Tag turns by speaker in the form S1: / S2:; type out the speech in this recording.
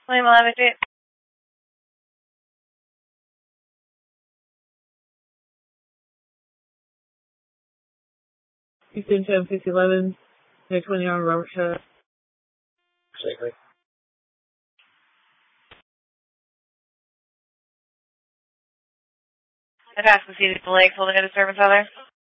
S1: William 11th Street.
S2: Houston 10-611, 20 on Robert Shut.
S3: Exactly.
S1: The task proceeded to Lake, holding a disturbance other.